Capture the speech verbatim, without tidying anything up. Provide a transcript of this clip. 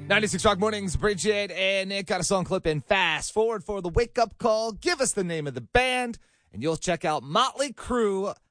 ninety-six Rock Mornings, Bridget and Nick got a song clip in fast forward for the wake-up call. Give us the name of the band, and you'll check out Motley Crue